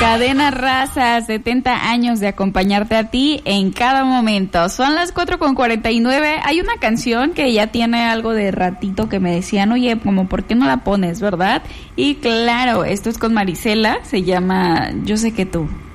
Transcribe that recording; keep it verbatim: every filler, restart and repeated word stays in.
Cadena Raza, setenta años de acompañarte a ti en cada momento. Son las cuatro con cuarenta y nueve. Hay una canción que ya tiene algo de ratito que me decían, oye, como ¿por qué no la pones, verdad? Y claro, esto es con Marisela, se llama Yo sé que tú.